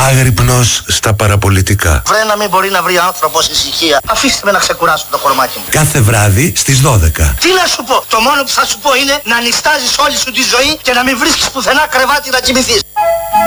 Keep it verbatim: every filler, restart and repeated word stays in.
Άγρυπνος στα παραπολιτικά. Βρε να μην μπορεί να βρει άνθρωπος ησυχία. Αφήστε με να ξεκουράσω το κορμάκι μου. Κάθε βράδυ στις δώδεκα. Τι να σου πω, το μόνο που θα σου πω είναι να νιστάζεις όλη σου τη ζωή και να μην βρίσκεις πουθενά κρεβάτι να κοιμηθείς.